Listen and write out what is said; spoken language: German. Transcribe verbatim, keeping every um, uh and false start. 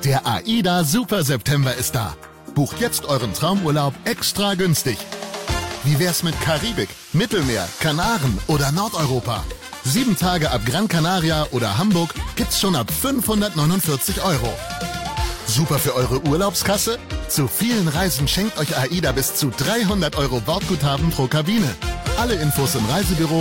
Der AIDA Super September ist da. Bucht jetzt euren Traumurlaub extra günstig. Wie wär's mit Karibik, Mittelmeer, Kanaren oder Nordeuropa? Sieben Tage ab Gran Canaria oder Hamburg gibt's schon ab fünfhundertneunundvierzig Euro. Super für eure Urlaubskasse? Zu vielen Reisen schenkt euch AIDA bis zu dreihundert Euro Bordguthaben pro Kabine. Alle Infos im Reisebüro